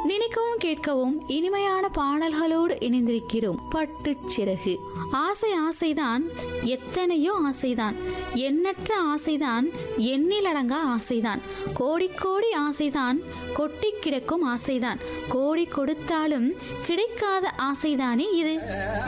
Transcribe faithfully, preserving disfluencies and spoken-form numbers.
நினைக்கவும் கேட்கவும் இனிமையான பாடல்களோடு இணைந்திருக்கிறோம். பட்டுச் சிறகு. ஆசை ஆசைதான், எத்தனையோ ஆசைதான், எண்ணற்ற ஆசைதான், எண்ணிலடங்கா ஆசைதான், கோடி கோடி ஆசைதான், கொட்டி கிடக்கும் ஆசைதான், கோடி கொடுத்தாலும் கிடைக்காத ஆசைதானே இது.